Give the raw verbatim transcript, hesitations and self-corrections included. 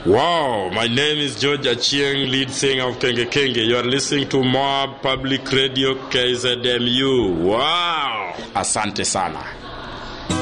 Wow, my name is George Achieng, lead singer of Kenge Kenge. You are listening to Moab Public Radio K Z M U. Wow! Asante sana.